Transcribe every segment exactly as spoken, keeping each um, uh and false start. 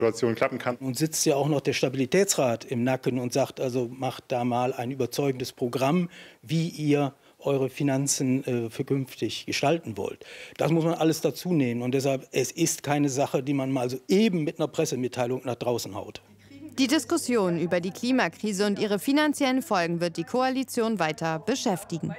Situation klappen kann. Und sitzt ja auch noch der Stabilitätsrat im Nacken und sagt, also macht da mal ein überzeugendes Programm, wie ihr eure Finanzen äh, für künftig gestalten wollt. Das muss man alles dazu nehmen. Und deshalb, es ist keine Sache, die man mal so eben mit einer Pressemitteilung nach draußen haut. Die Diskussion über die Klimakrise und ihre finanziellen Folgen wird die Koalition weiter beschäftigen.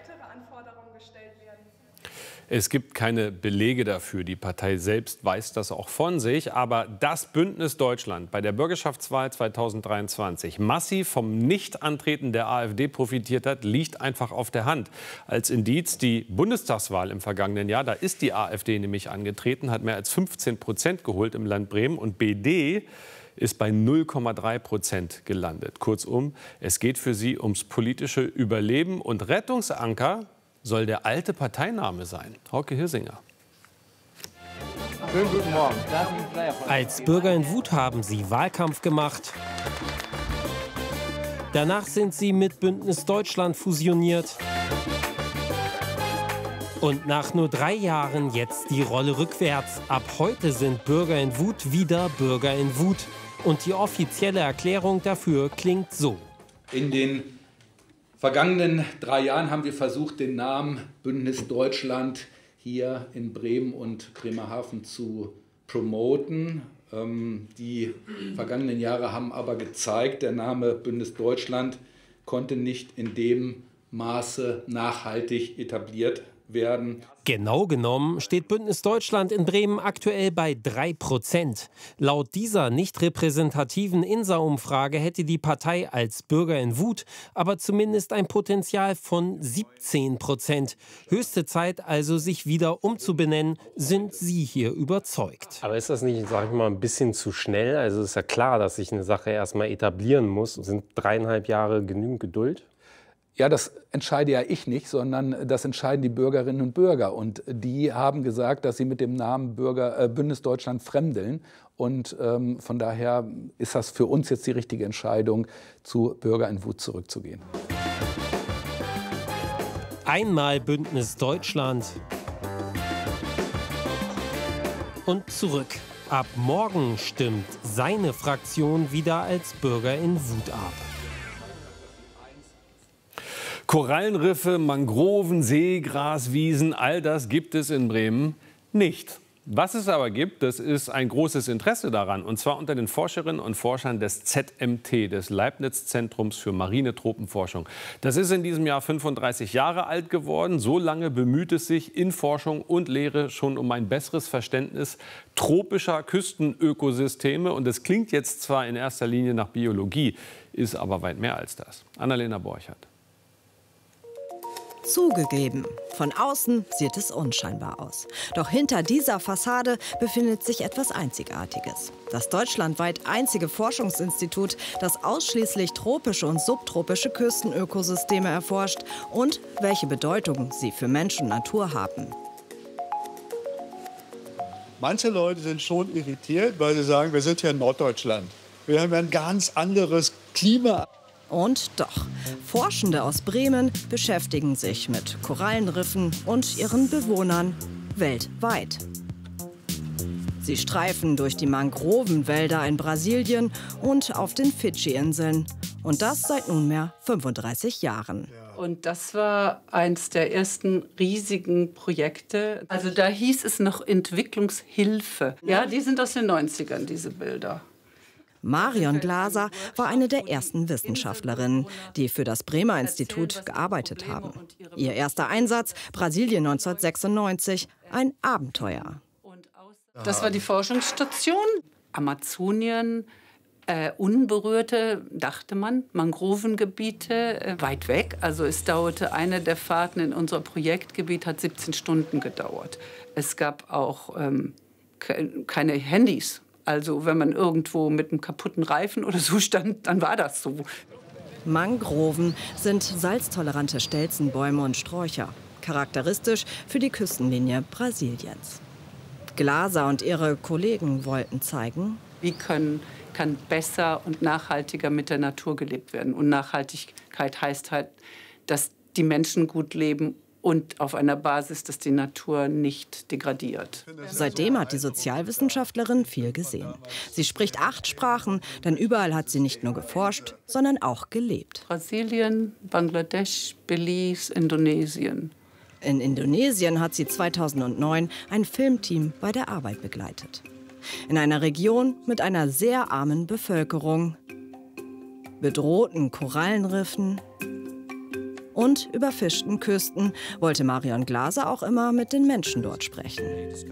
Es gibt keine Belege dafür. Die Partei selbst weiß das auch von sich. Aber dass Bündnis Deutschland bei der Bürgerschaftswahl zweitausenddreiundzwanzig massiv vom Nichtantreten der AfD profitiert hat, liegt einfach auf der Hand. Als Indiz die Bundestagswahl im vergangenen Jahr. Da ist die AfD nämlich angetreten, hat mehr als fünfzehn Prozent geholt im Land Bremen. Und B D ist bei null Komma drei Prozent gelandet. Kurzum, es geht für sie ums politische Überleben. Und Rettungsanker soll der alte Parteiname sein. Hauke Hirsinger. Schönen guten Morgen. Als Bürger in Wut haben sie Wahlkampf gemacht. Danach sind sie mit Bündnis Deutschland fusioniert. Und nach nur drei Jahren jetzt die Rolle rückwärts. Ab heute sind Bürger in Wut wieder Bürger in Wut. Und die offizielle Erklärung dafür klingt so. In den vergangenen drei Jahren haben wir versucht, den Namen Bündnis Deutschland hier in Bremen und Bremerhaven zu promoten. Ähm, die vergangenen Jahre haben aber gezeigt, der Name Bündnis Deutschland konnte nicht in dem Maße nachhaltig etabliert werden. Genau genommen steht Bündnis Deutschland in Bremen aktuell bei drei Prozent. Laut dieser nicht repräsentativen INSA-Umfrage hätte die Partei als Bürger in Wut aber zumindest ein Potenzial von siebzehn Prozent. Höchste Zeit also, sich wieder umzubenennen, sind Sie hier überzeugt. Aber ist das nicht, sag ich mal, ein bisschen zu schnell? Also ist ja klar, dass sich eine Sache erstmal etablieren muss. Sind dreieinhalb Jahre genügend Geduld? Ja, das entscheide ja ich nicht, sondern das entscheiden die Bürgerinnen und Bürger. Und die haben gesagt, dass sie mit dem Namen Bürger, äh, Bündnis Deutschland fremdeln. Und ähm, von daher ist das für uns jetzt die richtige Entscheidung, zu Bürger in Wut zurückzugehen. Einmal Bündnis Deutschland und zurück. Ab morgen stimmt seine Fraktion wieder als Bürger in Wut ab. Korallenriffe, Mangroven, Seegraswiesen, all das gibt es in Bremen nicht. Was es aber gibt, das ist ein großes Interesse daran, und zwar unter den Forscherinnen und Forschern des Z M T, des Leibniz-Zentrums für marine Tropenforschung. Das ist in diesem Jahr fünfunddreißig Jahre alt geworden. So lange bemüht es sich in Forschung und Lehre schon um ein besseres Verständnis tropischer Küstenökosysteme. Und es klingt jetzt zwar in erster Linie nach Biologie, ist aber weit mehr als das. Annalena Borchert. Zugegeben, von außen sieht es unscheinbar aus. Doch hinter dieser Fassade befindet sich etwas Einzigartiges. Das deutschlandweit einzige Forschungsinstitut, das ausschließlich tropische und subtropische Küstenökosysteme erforscht und welche Bedeutung sie für Mensch und Natur haben. Manche Leute sind schon irritiert, weil sie sagen, wir sind hier in Norddeutschland. Wir haben ein ganz anderes Klima. Und doch, Forschende aus Bremen beschäftigen sich mit Korallenriffen und ihren Bewohnern weltweit. Sie streifen durch die Mangrovenwälder in Brasilien und auf den Fidschi-Inseln. Und das seit nunmehr fünfunddreißig Jahren. Und das war eins der ersten riesigen Projekte. Also da hieß es noch Entwicklungshilfe. Ja, die sind aus den neunzigern, diese Bilder. Marion Glaser war eine der ersten Wissenschaftlerinnen, die für das Bremer Institut gearbeitet haben. Ihr erster Einsatz, Brasilien neunzehnhundertsechsundneunzig, ein Abenteuer. Das war die Forschungsstation. Amazonien, äh, unberührte, dachte man, Mangrovengebiete, äh, weit weg. Also es dauerte, eine der Fahrten in unser Projektgebiet hat siebzehn Stunden gedauert. Es gab auch ähm, ke keine Handys. Also wenn man irgendwo mit einem kaputten Reifen oder so stand, dann war das so. Mangroven sind salztolerante Stelzenbäume und Sträucher, charakteristisch für die Küstenlinie Brasiliens. Glaser und ihre Kollegen wollten zeigen, wie können, kann besser und nachhaltiger mit der Natur gelebt werden. Und Nachhaltigkeit heißt halt, dass die Menschen gut leben und auf einer Basis, dass die Natur nicht degradiert. Seitdem hat die Sozialwissenschaftlerin viel gesehen. Sie spricht acht Sprachen, denn überall hat sie nicht nur geforscht, sondern auch gelebt. Brasilien, Bangladesch, Belize, Indonesien. In Indonesien hat sie zweitausendneun ein Filmteam bei der Arbeit begleitet. In einer Region mit einer sehr armen Bevölkerung, bedrohten Korallenriffen und überfischten Küsten wollte Marion Glaser auch immer mit den Menschen dort sprechen.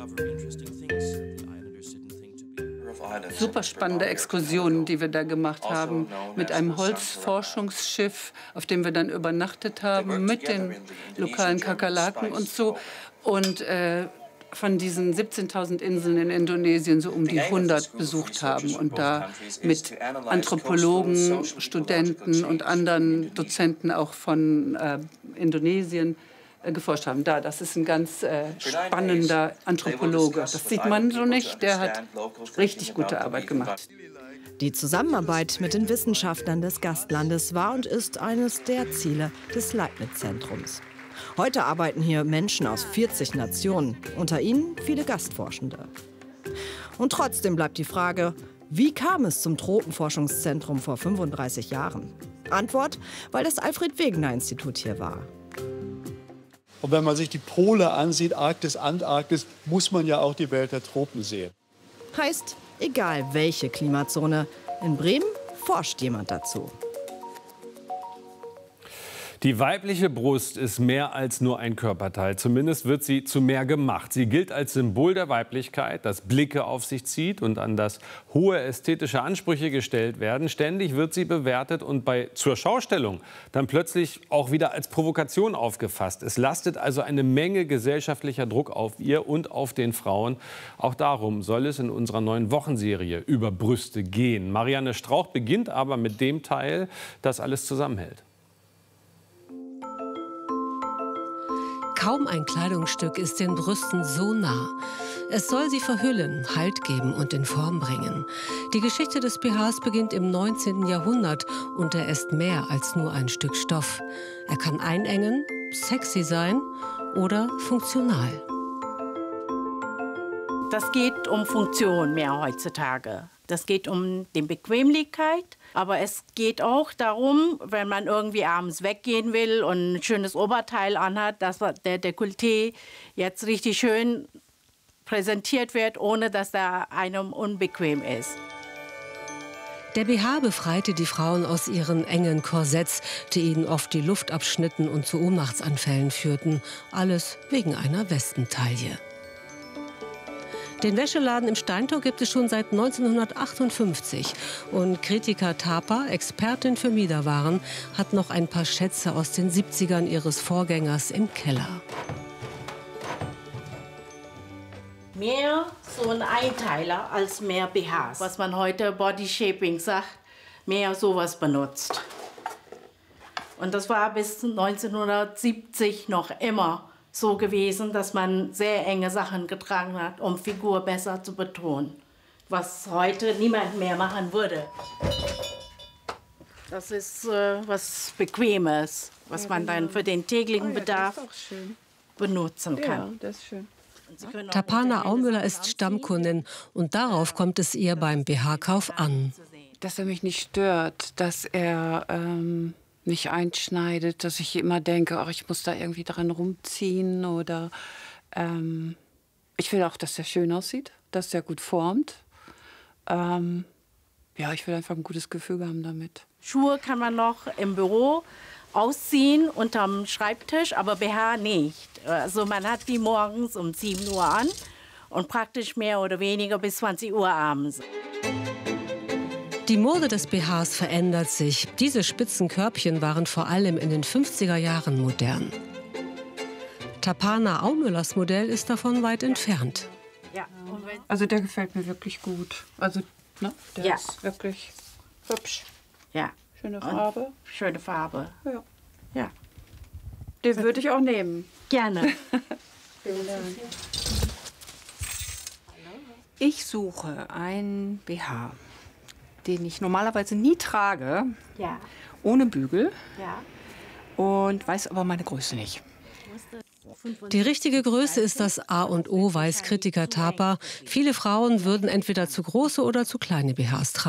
Super spannende Exkursionen, die wir da gemacht haben, mit einem Holzforschungsschiff, auf dem wir dann übernachtet haben, mit den lokalen Kakerlaken und so. Und äh, von diesen siebzehntausend Inseln in Indonesien so um die hundert besucht haben und da mit Anthropologen, Studenten und anderen Dozenten auch von äh, Indonesien äh, geforscht haben. Da, das ist ein ganz äh, spannender Anthropologe. Das sieht man so nicht. Der hat richtig gute Arbeit gemacht. Die Zusammenarbeit mit den Wissenschaftlern des Gastlandes war und ist eines der Ziele des Leibniz-Zentrums. Heute arbeiten hier Menschen aus vierzig Nationen, unter ihnen viele Gastforschende. Und trotzdem bleibt die Frage, wie kam es zum Tropenforschungszentrum vor fünfunddreißig Jahren? Antwort, weil das Alfred-Wegener-Institut hier war. Und wenn man sich die Pole ansieht, Arktis, Antarktis, muss man ja auch die Welt der Tropen sehen. Heißt, egal welche Klimazone, in Bremen forscht jemand dazu. Die weibliche Brust ist mehr als nur ein Körperteil. Zumindest wird sie zu mehr gemacht. Sie gilt als Symbol der Weiblichkeit, das Blicke auf sich zieht und an das hohe ästhetische Ansprüche gestellt werden. Ständig wird sie bewertet und bei zur Schaustellung dann plötzlich auch wieder als Provokation aufgefasst. Es lastet also eine Menge gesellschaftlicher Druck auf ihr und auf den Frauen. Auch darum soll es in unserer neuen Wochenserie über Brüste gehen. Marianne Strauch beginnt aber mit dem Teil, das alles zusammenhält. Kaum ein Kleidungsstück ist den Brüsten so nah. Es soll sie verhüllen, Halt geben und in Form bringen. Die Geschichte des B Hs beginnt im neunzehnten Jahrhundert und er ist mehr als nur ein Stück Stoff. Er kann einengen, sexy sein oder funktional. Das geht um Funktion mehr heutzutage. Das geht um die Bequemlichkeit, aber es geht auch darum, wenn man irgendwie abends weggehen will und ein schönes Oberteil anhat, dass der Dekolleté jetzt richtig schön präsentiert wird, ohne dass da einem unbequem ist. Der B H befreite die Frauen aus ihren engen Korsetts, die ihnen oft die Luft abschnitten und zu Ohnmachtsanfällen führten. Alles wegen einer Westentaille. Den Wäscheladen im Steintor gibt es schon seit neunzehnhundertachtundfünfzig. Und Kritika Thapa, Expertin für Miederwaren, hat noch ein paar Schätze aus den siebzigern ihres Vorgängers im Keller. Mehr so ein Einteiler als mehr B Hs. Was man heute Body Shaping sagt, mehr sowas benutzt. Und das war bis neunzehnhundertsiebzig noch immer so gewesen, dass man sehr enge Sachen getragen hat, um Figur besser zu betonen. Was heute niemand mehr machen würde. Das ist äh, was Bequemes, was man dann für den täglichen Bedarf benutzen kann. Ja, das ist schön. Tapana Aumüller ist Stammkundin und darauf kommt es ihr beim B H-Kauf an. Dass er mich nicht stört, dass er ähm, nicht einschneidet, dass ich immer denke, ach, ich muss da irgendwie dran rumziehen oder ähm, ich will auch, dass er schön aussieht, dass er gut formt. Ähm, ja, ich will einfach ein gutes Gefühl haben damit. Schuhe kann man noch im Büro ausziehen unterm Schreibtisch, aber B H nicht. Also man hat die morgens um sieben Uhr an und praktisch mehr oder weniger bis zwanzig Uhr abends. Die Mode des B Hs verändert sich. Diese spitzen Körbchen waren vor allem in den fünfziger Jahren modern. Tapana Aumüllers Modell ist davon weit entfernt. Ja. Also der gefällt mir wirklich gut. Also ne, der ja. ist wirklich hübsch. Ja. Schöne Farbe. Und schöne Farbe. Ja. Ja. Den würde ich auch nehmen. Gerne. Vielen Dank. Ich suche einen B H, den ich normalerweise nie trage, ja. ohne Bügel, ja. und weiß aber meine Größe nicht. Die richtige Größe ist das A und O, weiß Kritiker Tapa. Viele Frauen würden entweder zu große oder zu kleine B Hs tragen.